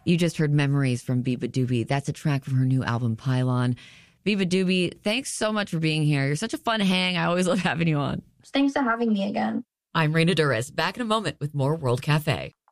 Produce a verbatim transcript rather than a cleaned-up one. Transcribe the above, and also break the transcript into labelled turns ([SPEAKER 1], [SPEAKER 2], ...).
[SPEAKER 1] You just heard Memories from Biba Doobie. That's a track from her new album, Pylon. Biba Doobie, thanks so much for being here. You're such a fun hang. I always love having you on.
[SPEAKER 2] Thanks for having me again.
[SPEAKER 1] I'm Raina Durres, back in a moment with more World Cafe.